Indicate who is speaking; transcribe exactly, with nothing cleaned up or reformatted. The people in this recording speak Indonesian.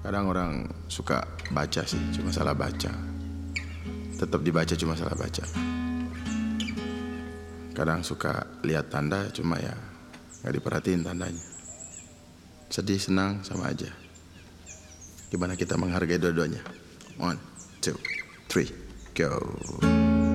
Speaker 1: Kadang orang suka baca sih, cuma salah baca. Tetap dibaca cuma salah baca. Kadang suka lihat tanda, cuma ya nggak diperhatiin tandanya. Sedih, senang, sama aja. Gimana kita menghargai dua-duanya? One, two, three, go.